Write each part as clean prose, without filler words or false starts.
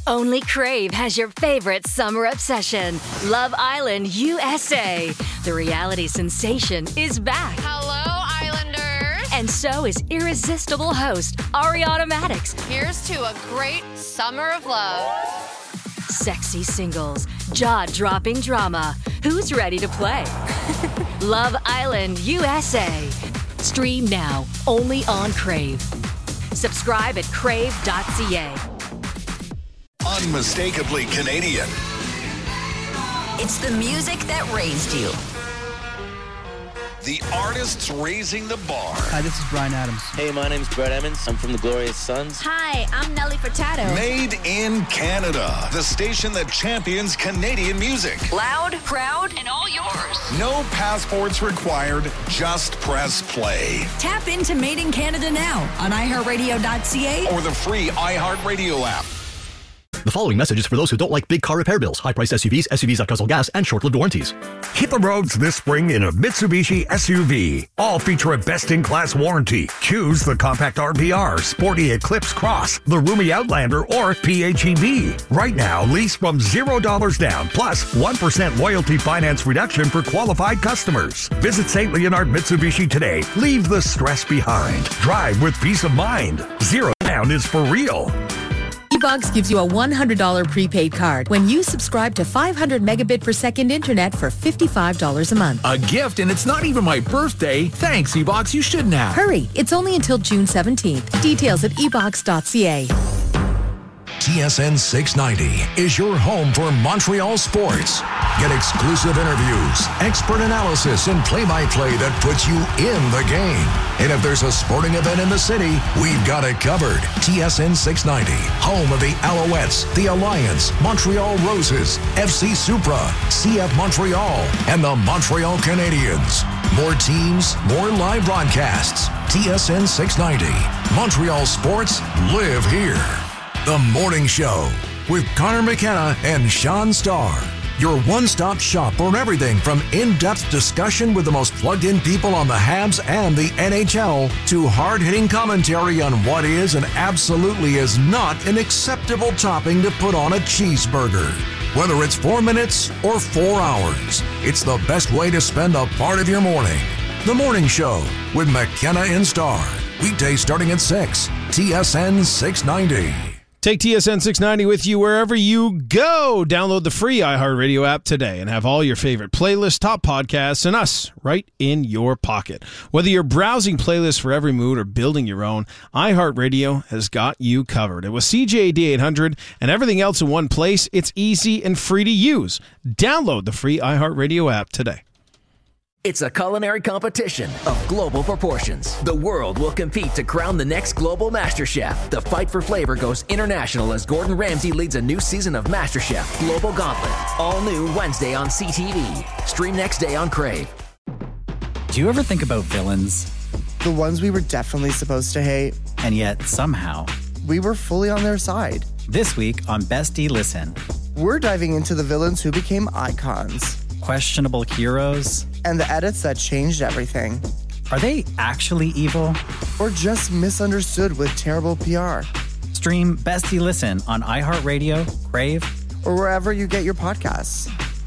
Only Crave has your favorite summer obsession, Love Island USA. The reality sensation is back. Hello, Islanders. And so is irresistible host Ariana Madix. Here's to a great summer of love. Sexy singles, jaw-dropping drama. Who's ready to play? Love Island USA. Stream now, only on Crave. Subscribe at crave.ca. Unmistakably Canadian. It's the music that raised you. The artists raising the bar. Hi, this is Bryan Adams. Hey, my name's Brett Emmons. I'm from the Glorious Sons. Hi, I'm Nelly Furtado. Made in Canada. The station that champions Canadian music. Loud, proud, and all yours. No passports required. Just press play. Tap into Made in Canada now on iHeartRadio.ca or the free iHeartRadio app. The following message is for those who don't like big car repair bills, high-priced SUVs, SUVs that guzzle gas, and short-lived warranties. Hit the roads this spring in a Mitsubishi SUV. All feature a best-in-class warranty. Choose the compact RPR, sporty Eclipse Cross, the roomy Outlander, or PHEV. Right now, lease from $0 down, plus 1% loyalty finance reduction for qualified customers. Visit St. Leonard Mitsubishi today. Leave the stress behind. Drive with peace of mind. Zero down is for real. eBox gives you a $100 prepaid card when you subscribe to 500 megabit per second internet for $55 a month. A gift, and it's not even my birthday. Thanks, eBox. You should now. Hurry. It's only until June 17th. Details at ebox.ca. TSN 690 is your home for Montreal sports. Get exclusive interviews, expert analysis, and play-by-play that puts you in the game. And if there's a sporting event in the city, we've got it covered. TSN 690, home of the Alouettes, the Alliance, Montreal Roses, FC Supra, CF Montreal, and the Montreal Canadiens. More teams, more live broadcasts. TSN 690. Montreal sports live here. The Morning Show with Connor McKenna and Sean Starr. Your one-stop shop for everything from in-depth discussion with the most plugged-in people on the Habs and the NHL to hard-hitting commentary on what is and absolutely is not an acceptable topping to put on a cheeseburger. Whether it's 4 minutes or 4 hours, it's the best way to spend a part of your morning. The Morning Show with McKenna and Starr. Weekdays starting at 6. TSN 690. Take TSN 690 with you wherever you go. Download the free iHeartRadio app today and have all your favorite playlists, top podcasts, and us right in your pocket. Whether you're browsing playlists for every mood or building your own, iHeartRadio has got you covered. And with CJAD 800 and everything else in one place, it's easy and free to use. Download the free iHeartRadio app today. It's a culinary competition of global proportions. The world will compete to crown the next global MasterChef. The fight for flavor goes international as Gordon Ramsay leads a new season of MasterChef Global Gauntlet. All new Wednesday on CTV. Stream next day on Crave. Do you ever think about villains? The ones we were definitely supposed to hate. And yet, somehow, we were fully on their side. This week on Bestie Listen, we're diving into the villains who became icons. Questionable heroes. And the edits that changed everything. Are they actually evil? Or just misunderstood with terrible PR? Stream Bestie Listen on iHeartRadio, Crave, or wherever you get your podcasts.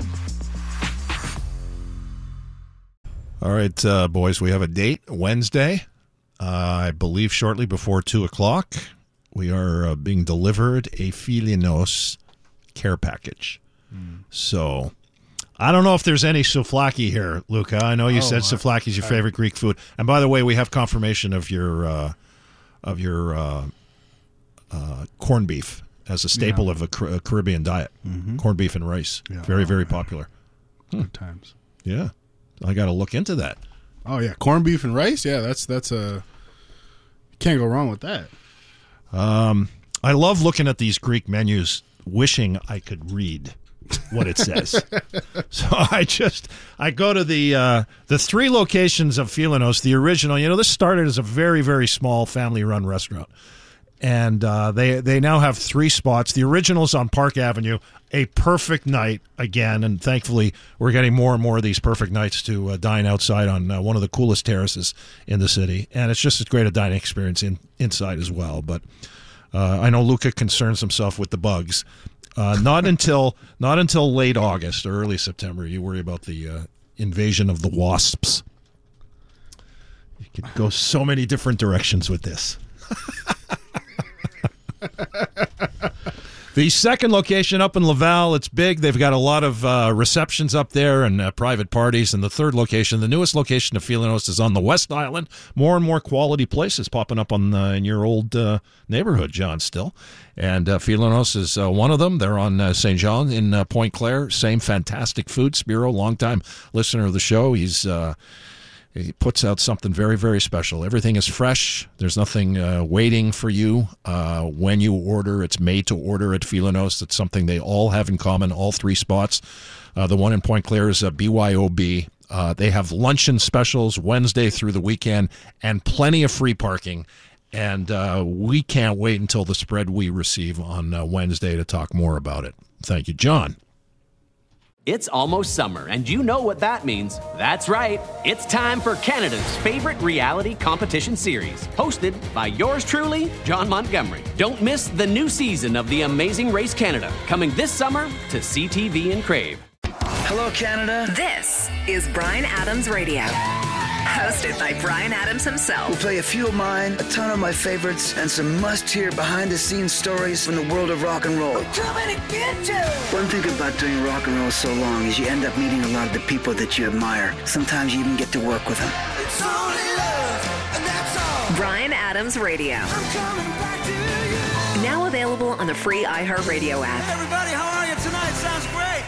All right, boys, we have a date, Wednesday. I believe shortly before 2 o'clock. We are being delivered a Filinos care package. So I don't know if there's any souvlaki here, Luca. I know you said souvlaki is your favorite Greek food. And by the way, we have confirmation of your corned beef as a staple of a Caribbean diet. Mm-hmm. Corned beef and rice. Yeah, very, very popular. Good times. Yeah. I got to look into that. Oh, yeah. Corned beef and rice? Yeah, that's a... Can't go wrong with that. I love looking at these Greek menus, wishing I could read what it says. So I go to the 3 locations of Filinos, the original. You know, this started as a very, very small family-run restaurant. And they now have 3 spots. The original's on Park Avenue, a perfect night again. And thankfully, we're getting more and more of these perfect nights to dine outside on one of the coolest terraces in the city. And it's just as great a dining experience inside as well. But I know Luca concerns himself with the bugs. Not until late August or early September. You worry about the invasion of the wasps. You could go so many different directions with this. The second location up in Laval, it's big. They've got a lot of receptions up there and private parties. And the third location, the newest location of Filinos, is on the West Island. More and more quality places popping up on in your old neighborhood, John, still. And Filinos is one of them. They're on St. John in Pointe Claire. Same fantastic food. Spiro, longtime listener of the show. He puts out something very, very special. Everything is fresh. There's nothing waiting for you when you order. It's made to order at Filinos. It's something they all have in common, all three spots. The one in Pointe Claire is BYOB. They have luncheon specials Wednesday through the weekend and plenty of free parking. And we can't wait until the spread we receive on Wednesday to talk more about it. Thank you, John. It's almost summer, and you know what that means. That's right. It's time for Canada's favorite reality competition series, hosted by yours truly, John Montgomery. Don't miss the new season of The Amazing Race Canada, coming this summer to CTV and Crave. Hello, Canada. This is Bryan Adams Radio. Hosted by Bryan Adams himself. We'll play a few of mine, a ton of my favorites, and some must-hear behind-the-scenes stories from the world of rock and roll. I'm coming to get you! One thing about doing rock and roll so long is you end up meeting a lot of the people that you admire. Sometimes you even get to work with them. It's only love, and that's all. Bryan Adams Radio. I'm coming back to you. Now available on the free iHeartRadio app. Hey everybody, how are you tonight? Sounds great.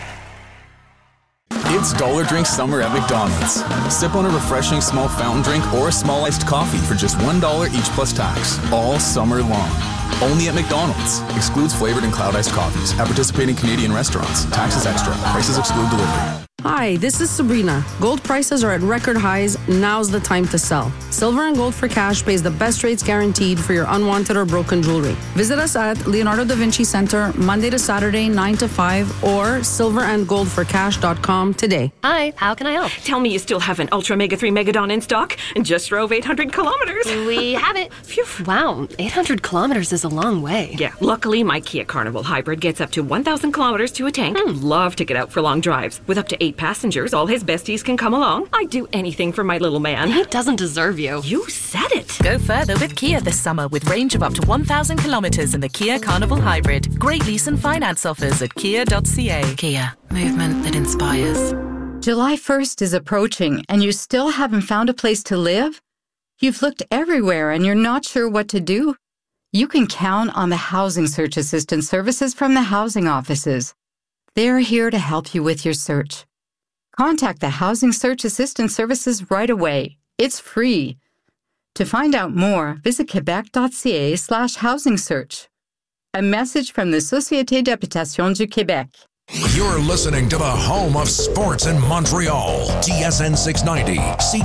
It's Dollar Drink Summer at McDonald's. Sip on a refreshing small fountain drink or a small iced coffee for just $1 each plus tax, all summer long. Only at McDonald's. Excludes flavored and cloud iced coffees. At participating Canadian restaurants. Taxes extra. Prices exclude delivery. Hi, this is Sabrina. Gold prices are at record highs. Now's the time to sell. Silver and Gold for Cash pays the best rates guaranteed for your unwanted or broken jewelry. Visit us at Leonardo da Vinci Center Monday to Saturday, 9 to 5, or silverandgoldforcash.com today. Hi, how can I help? Tell me you still have an Ultra Mega 3 Megadon in stock and just drove 800 kilometers. We have it. Phew. Wow, 800 kilometers is a long way. Yeah, luckily my Kia Carnival Hybrid gets up to 1,000 kilometers to a tank. Love to get out for long drives. With up to 8 passengers, all his besties can come along. I'd do anything for my little man. He doesn't deserve you. You said it. Go further with Kia this summer with range of up to 1,000 kilometers in the Kia Carnival Hybrid. Great lease and finance offers at kia.ca. Kia, movement that inspires. July 1st is approaching and you still haven't found a place to live? You've looked everywhere and you're not sure what to do? You can count on the Housing Search Assistance services from the housing offices. They're here to help you with your search. Contact the Housing Search Assistance services right away. It's free. To find out more, visit quebec.ca/housing search. A message from the Société d'Habitation du Québec. You're listening to the home of sports in Montreal. TSN 690,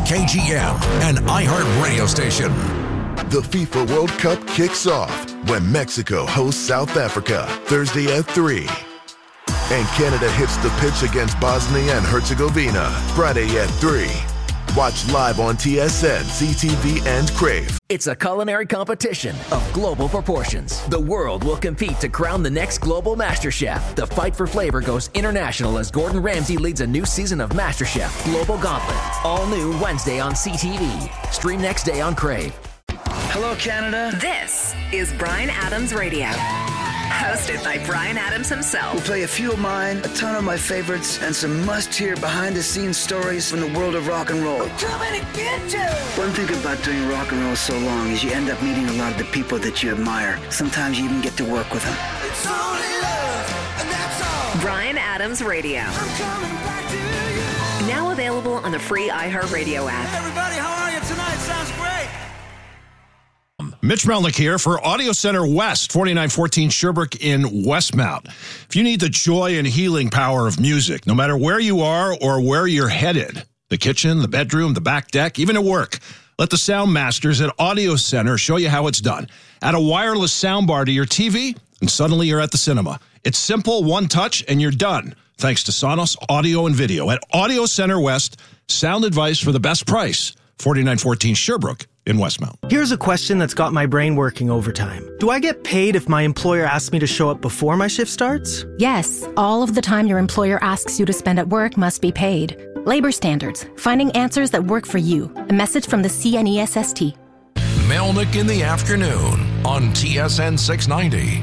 CKGM, and iHeart Radio Station. The FIFA World Cup kicks off when Mexico hosts South Africa Thursday at 3. And Canada hits the pitch against Bosnia and Herzegovina Friday at 3. Watch live on TSN, CTV, and Crave. It's a culinary competition of global proportions. The world will compete to crown the next global MasterChef. The fight for flavor goes international as Gordon Ramsay leads a new season of MasterChef Global Gauntlet. All new Wednesday on CTV. Stream next day on Crave. Hello, Canada. This is Bryan Adams Radio. Hosted by Bryan Adams himself. We'll play a few of mine, a ton of my favorites, and some must-hear behind-the-scenes stories from the world of rock and roll. I'm coming to get you! One thing about doing rock and roll so long is you end up meeting a lot of the people that you admire. Sometimes you even get to work with them. It's only love, and that's all. Bryan Adams Radio. I'm coming back to you. Now available on the free iHeartRadio app. Hey everybody, how are you tonight? Sounds great. Mitch Melnick here for Audio Center West, 4914 Sherbrooke in Westmount. If you need the joy and healing power of music, no matter where you are or where you're headed, the kitchen, the bedroom, the back deck, even at work, let the sound masters at Audio Center show you how it's done. Add a wireless soundbar to your TV, and suddenly you're at the cinema. It's simple, one touch, and you're done. Thanks to Sonos Audio and Video at Audio Center West. Sound advice for the best price, 4914 Sherbrooke in Westmount. Here's a question that's got my brain working overtime. Do I get paid if my employer asks me to show up before my shift starts? Yes, all of the time your employer asks you to spend at work must be paid. Labor standards, finding answers that work for you. A message from the CNESST. Melnick in the afternoon on TSN 690.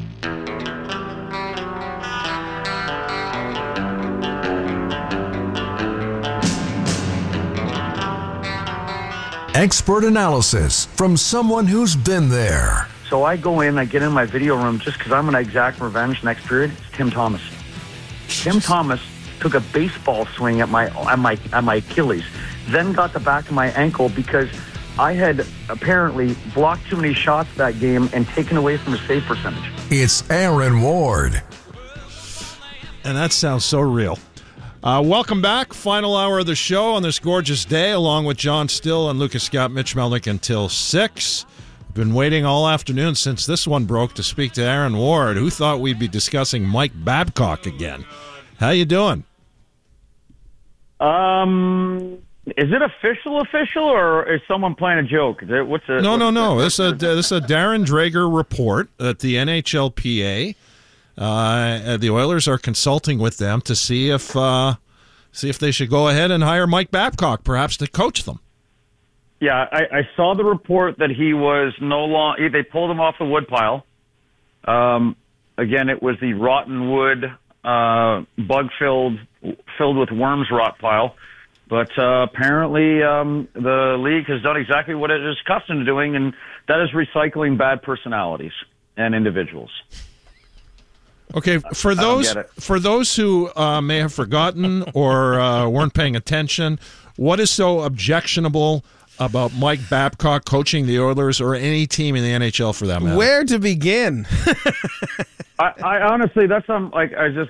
Expert analysis from someone who's been there. So I go in, I get in my video room just because I'm going to exact revenge next period. It's Tim Thomas. Tim Thomas took a baseball swing at my Achilles, then got the back of my ankle because I had apparently blocked too many shots that game and taken away from his save percentage. It's Aaron Ward. And that sounds so real. Welcome back. Final hour of the show on this gorgeous day, along with John Still and Lucas Scott, Mitch Melnick until 6. We've been waiting all afternoon since this one broke to speak to Aaron Ward. Who thought we'd be discussing Mike Babcock again? How you doing? Is it official, or is someone playing a joke? No. This is a Darren Drager report that the NHLPA. The Oilers are consulting with them to see if they should go ahead and hire Mike Babcock, perhaps to coach them. Yeah, I saw the report that he was no longer. They pulled him off the wood pile. Again, it was the rotten wood, bug filled with worms rot pile. But apparently, the league has done exactly what it is accustomed to doing, and that is recycling bad personalities and individuals. Okay, for those who may have forgotten or weren't paying attention, what is so objectionable about Mike Babcock coaching the Oilers or any team in the NHL for that matter? Where to begin? I honestly, that's is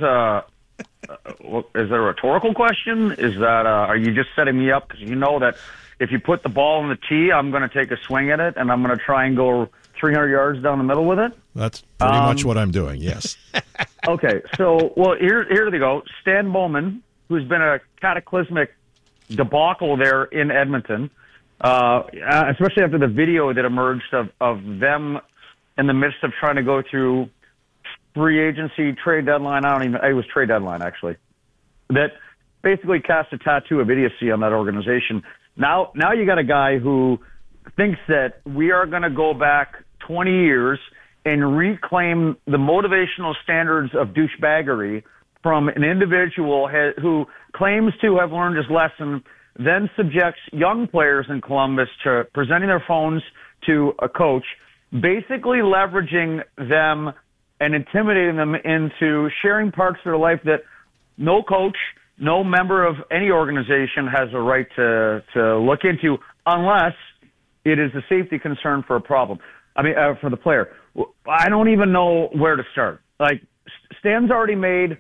that a rhetorical question? Is that are you just setting me up because you know that if you put the ball in the tee, I'm going to take a swing at it and I'm going to try and go 300 yards down the middle with it? That's pretty much what I'm doing, yes. Okay, so, here they go. Stan Bowman, who's been a cataclysmic debacle there in Edmonton, especially after the video that emerged of them in the midst of trying to go through free agency, trade deadline. It was trade deadline, actually. That basically cast a tattoo of idiocy on that organization. Now you got a guy who thinks that we are going to go back 20 years and reclaim the motivational standards of douchebaggery from an individual who claims to have learned his lesson, then subjects young players in Columbus to presenting their phones to a coach, basically leveraging them and intimidating them into sharing parts of their life that no coach, no member of any organization has a right to look into unless it is a safety concern for a problem. For the player. I don't even know where to start. Stan's already made,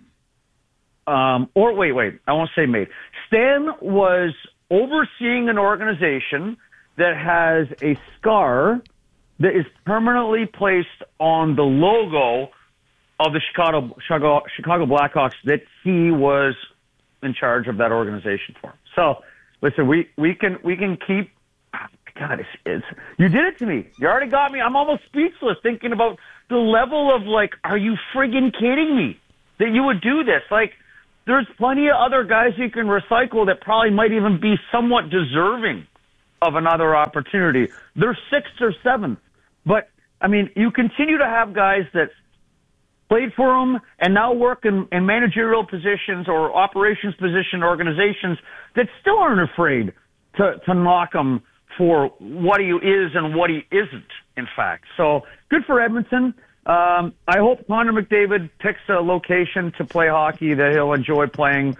I won't say made. Stan was overseeing an organization that has a scar that is permanently placed on the logo of the Chicago Blackhawks that he was in charge of that organization for. So, listen, we can keep. God, you did it to me. You already got me. I'm almost speechless thinking about the level of are you friggin' kidding me that you would do this? There's plenty of other guys you can recycle that probably might even be somewhat deserving of another opportunity. They're 6th or 7th. But, you continue to have guys that played for them and now work in managerial positions or operations position organizations that still aren't afraid to knock him for what he is and what he isn't, in fact. So, good for Edmonton. I hope Connor McDavid picks a location to play hockey that he'll enjoy playing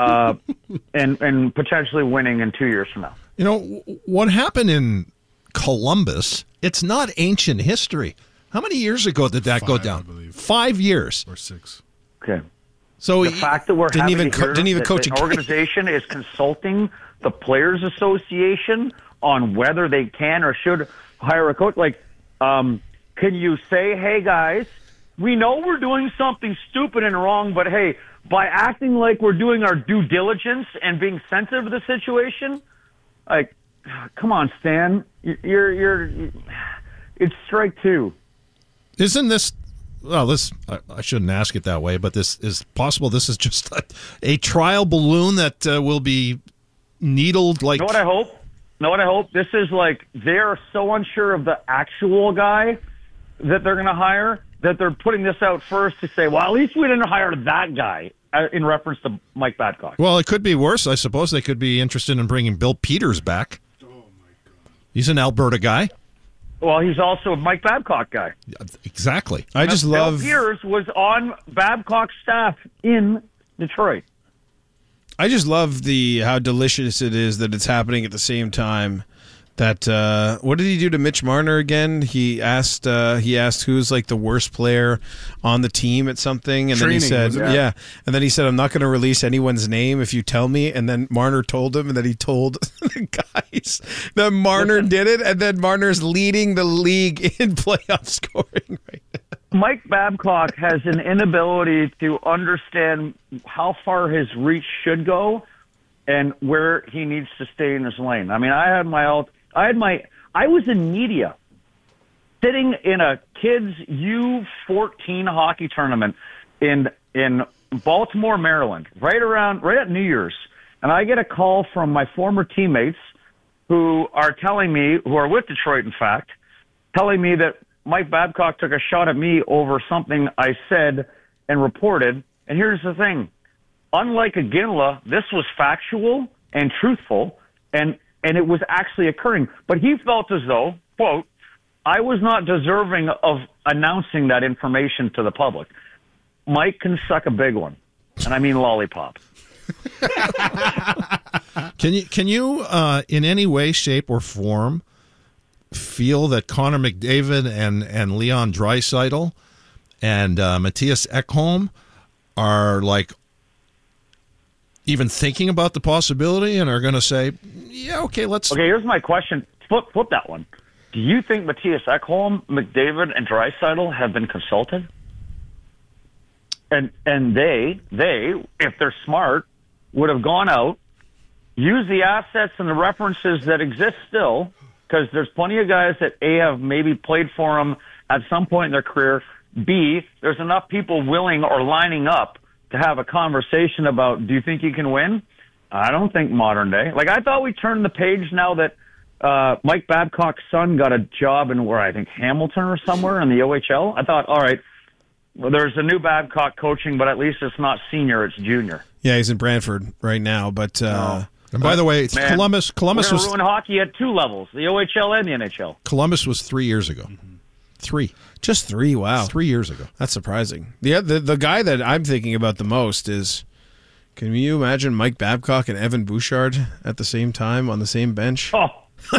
and potentially winning in 2 years from now. You know, what happened in Columbus, it's not ancient history. How many years ago did that go down? 5 years. Or 6. Okay. So the fact that we're didn't even that coach an organization is consulting the Players Association on whether they can or should hire a coach. Can you say, hey, guys, we know we're doing something stupid and wrong, but, hey, by acting like we're doing our due diligence and being sensitive to the situation, come on, Stan. It's strike two. Isn't this? Well, I shouldn't ask it that way, but this is possible. This is just a trial balloon that will be needled. Like, know what I hope? This is like they're so unsure of the actual guy that they're going to hire that they're putting this out first to say, well, at least we didn't hire that guy in reference to Mike Babcock. Well, it could be worse. I suppose they could be interested in bringing Bill Peters back. Oh, my God. He's an Alberta guy. Well, he's also a Mike Babcock guy. Exactly. I just love... Bill Peters was on Babcock's staff in Detroit. I just love how delicious it is that it's happening at the same time. That what did he do to Mitch Marner again? He asked who's like the worst player on the team at something, and then he said, yeah, and then he said, I'm not going to release anyone's name if you tell me. And then Marner told him, and then he told the guys that Marner did it, and then Marner's leading the league in playoff scoring right now. Mike Babcock has an inability to understand how far his reach should go and where he needs to stay in his lane. I mean, I was in media sitting in a kids U14 hockey tournament in Baltimore, Maryland, right at New Year's. And I get a call from my former teammates who are with Detroit, in fact, telling me that Mike Babcock took a shot at me over something I said and reported. And here's the thing. Unlike Iginla, this was factual and truthful, and it was actually occurring. But he felt as though, quote, I was not deserving of announcing that information to the public. Mike can suck a big one, and I mean lollipop. Can you in any way, shape, or form feel that Connor McDavid and Leon Draisaitl and Matthias Ekholm are like even thinking about the possibility and are going to say, yeah, okay, let's... Okay, here's my question. Flip that one. Do you think Matthias Ekholm, McDavid, and Draisaitl have been consulted? And they, if they're smart, would have gone out, used the assets and the references that exist still, because there's plenty of guys that A, have maybe played for them at some point in their career, B, there's enough people willing or lining up to have a conversation about, do you think you can win? I don't think modern day. Like, I thought we turned the page now that Mike Babcock's son got a job in I think Hamilton or somewhere in the OHL. I thought, all right, well, there's a new Babcock coaching, but at least it's not senior, it's junior. Yeah, he's in Brantford right now, but... and by the way, Columbus we're was... ruin hockey at two levels, the OHL and the NHL. Columbus was 3 years ago. 3. Just 3, wow. 3 years ago. That's surprising. The guy that I'm thinking about the most is, can you imagine Mike Babcock and Evan Bouchard at the same time on the same bench? Oh.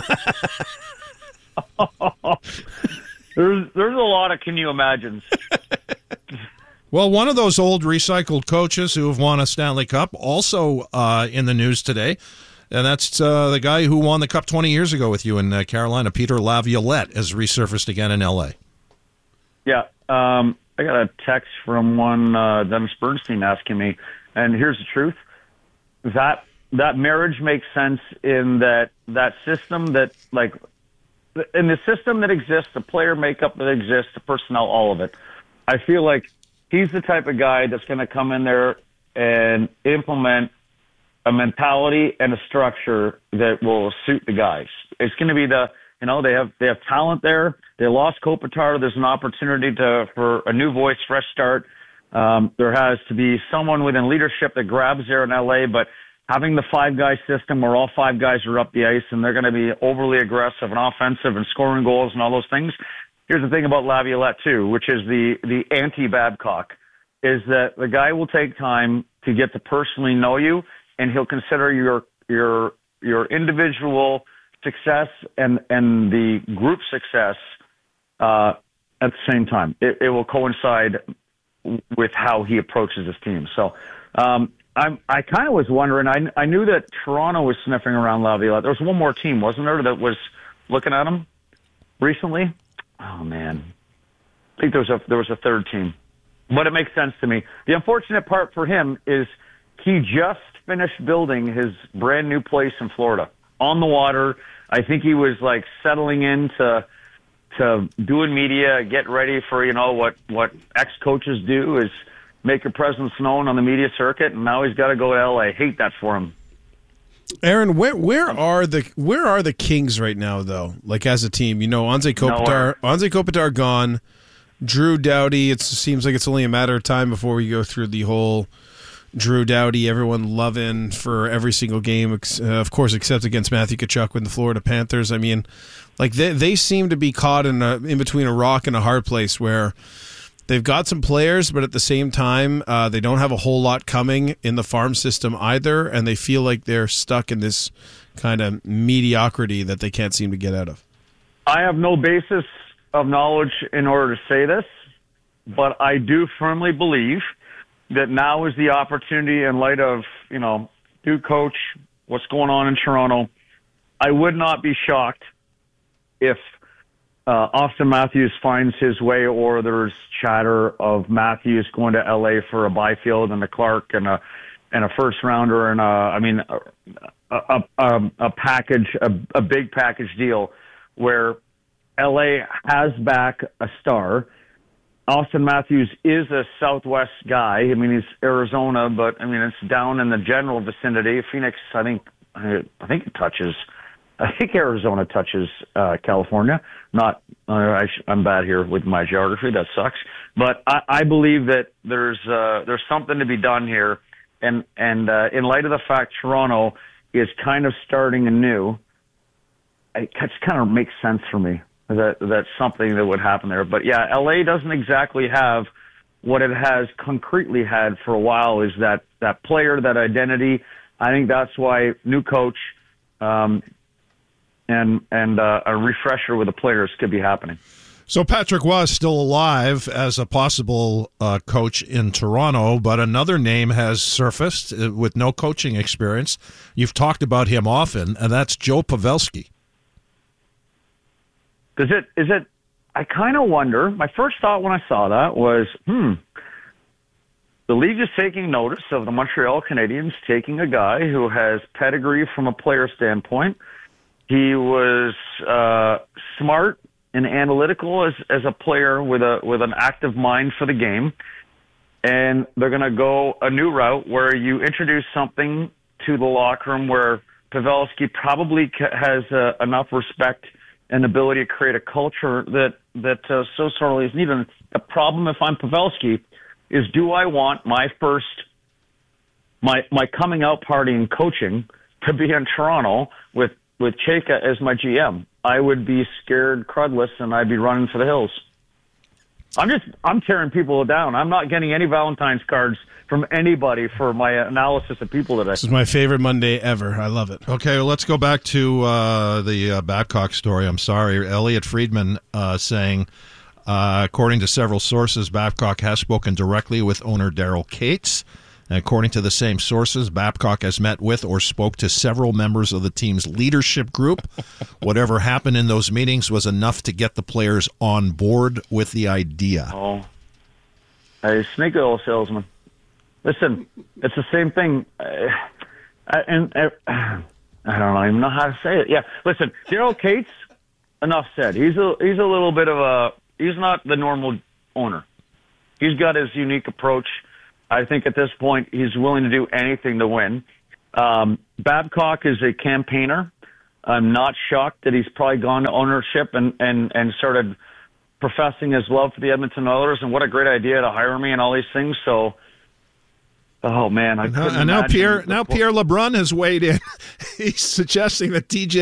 There's a lot of can you imagines. Well, one of those old recycled coaches who have won a Stanley Cup also in the news today, and that's the guy who won the Cup 20 years ago with you in Carolina, Peter Laviolette, has resurfaced again in L.A. Yeah, I got a text from one Dennis Bernstein asking me, and here's the truth, that marriage makes sense in that system that, like, in the system that exists, the player makeup that exists, the personnel, all of it. I feel like he's the type of guy that's going to come in there and implement a mentality and a structure that will suit the guys. It's going to be they have talent there. They lost Kopitar. There's an opportunity for a new voice, fresh start. There has to be someone within leadership that grabs there in LA, but having the 5-guy system where all 5 guys are up the ice and they're going to be overly aggressive and offensive and scoring goals and all those things. Here's the thing about Laviolette too, which is the anti-Babcock, is that the guy will take time to get to personally know you, and he'll consider your individual success and the group success at the same time. It will coincide with how he approaches his team. So I kind of was wondering. I knew that Toronto was sniffing around Laviolette. There was one more team, wasn't there, that was looking at him recently? Oh man, I think there was a third team, but it makes sense to me. The unfortunate part for him is he just finished building his brand new place in Florida. on the water. I think he was like settling into doing media, get ready for, what ex-coaches do is make your presence known on the media circuit, and now he's got to go to LA. I hate that for him. Aaron, where are the Kings right now, though? Like, as a team, Anze Kopitar gone, Drew Doughty. It seems like it's only a matter of time before we go through the whole Drew Doughty, everyone loving for every single game, of course, except against Matthew Tkachuk with the Florida Panthers. I mean, like they seem to be caught in between a rock and a hard place where they've got some players, but at the same time, they don't have a whole lot coming in the farm system either, and they feel like they're stuck in this kind of mediocrity that they can't seem to get out of. I have no basis of knowledge in order to say this, but I do firmly believe that now is the opportunity in light of, new coach, what's going on in Toronto. I would not be shocked if Austin Matthews finds his way, or there's chatter of Matthews going to LA for a Byfield and a Clark and a first rounder and a package, a big package deal where LA has back a star. Austin Matthews is a Southwest guy. I mean, he's Arizona, but it's down in the general vicinity. Phoenix, I think it touches. I think Arizona touches California. I'm bad here with my geography. That sucks. But I believe that there's something to be done here, and in light of the fact Toronto is kind of starting anew, it just kind of makes sense for me. That's something that would happen there. But yeah, LA doesn't exactly have what it has concretely had for a while, is that player, that identity. I think that's why new coach and a refresher with the players could be happening. So Patrick Roy is still alive as a possible coach in Toronto, but another name has surfaced with no coaching experience. You've talked about him often, and that's Joe Pavelski. Is it, I kind of wonder, my first thought when I saw that was, the league is taking notice of the Montreal Canadiens taking a guy who has pedigree from a player standpoint. He was smart and analytical as a player with an active mind for the game. And they're going to go a new route where you introduce something to the locker room where Pavelski probably has enough respect and ability to create a culture that so sorely is needed. The problem, if I'm Pavelski, is do I want my coming out party in coaching to be in Toronto with Chayka as my GM? I would be scared crudless and I'd be running for the hills. I'm tearing people down. I'm not getting any Valentine's cards from anybody for my analysis of people today. This is my favorite Monday ever. I love it. Okay, well, let's go back to the Babcock story. I'm sorry. Elliot Friedman saying, according to several sources, Babcock has spoken directly with owner Daryl Cates. And according to the same sources, Babcock has met with or spoke to several members of the team's leadership group. Whatever happened in those meetings was enough to get the players on board with the idea. Oh, a snake oil salesman. Listen, it's the same thing. I don't even know how to say it. Yeah, listen, Daryl Cates, enough said. He's a little bit of he's not the normal owner. He's got his unique approach. I think at this point he's willing to do anything to win. Babcock is a campaigner. I'm not shocked that he's probably gone to ownership and started professing his love for the Edmonton Oilers, and what a great idea to hire me and all these things. So, oh man, I couldn't imagine. Now Pierre LeBrun has weighed in. He's suggesting that TJ